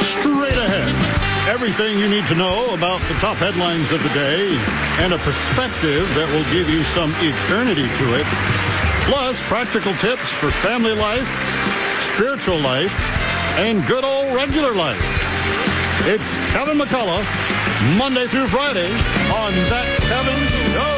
Straight ahead. Everything you need to know about the top headlines of the day and a perspective that will give you some eternity to it. Plus, practical tips for family life, spiritual life, and good old regular life. It's Kevin McCullough, Monday through Friday on That Kevin Show.